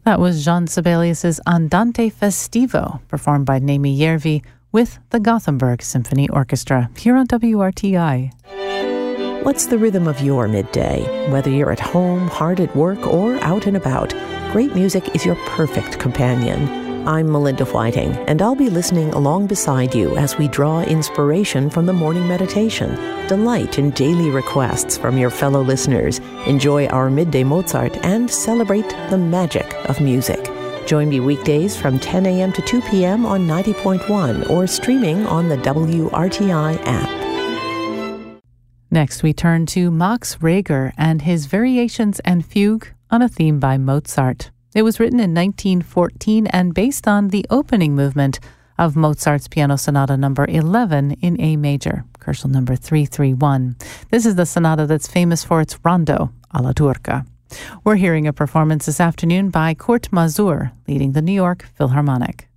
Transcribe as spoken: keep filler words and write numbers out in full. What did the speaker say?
That was Jean Sibelius's Andante Festivo, performed by Nemi Järvi with the Gothenburg Symphony Orchestra, here on W R T I. What's the rhythm of your midday? Whether you're at home, hard at work, or out and about, great music is your perfect companion. I'm Melinda Whiting, and I'll be listening along beside you as we draw inspiration from the morning meditation, delight in daily requests from your fellow listeners, enjoy our midday Mozart, and celebrate the magic of music. Join me weekdays from ten a.m. to two p.m. on ninety point one or streaming on the W R T I app. Next, we turn to Max Reger and his Variations and Fugue on a theme by Mozart. It was written in nineteen fourteen and based on the opening movement of Mozart's Piano Sonata number eleven in A major, Koszul number three thirty-one. This is the sonata that's famous for its rondo alla turca. We're hearing a performance this afternoon by Kurt Masur, leading the New York Philharmonic.